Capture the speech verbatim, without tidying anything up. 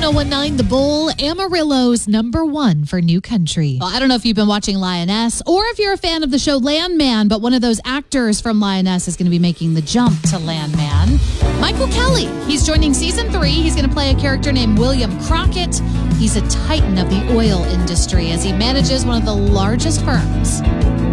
oh one nine The Bull, Amarillo's number one for new country. Well, I don't know if you've been watching Lioness or if you're a fan of the show Landman, but one of those actors from Lioness is going to be making the jump to Landman. Michael Kelly, he's joining season three. He's going to play a character named William Crockett. He's a titan of the oil industry as he manages one of the largest firms.